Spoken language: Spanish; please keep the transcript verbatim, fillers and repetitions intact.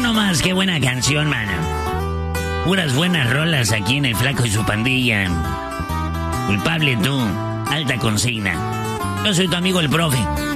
nomás, qué buena canción, mano. Puras buenas rolas aquí en El Flaco y su pandilla. Culpable tú, alta consigna. Yo soy tu amigo el profe.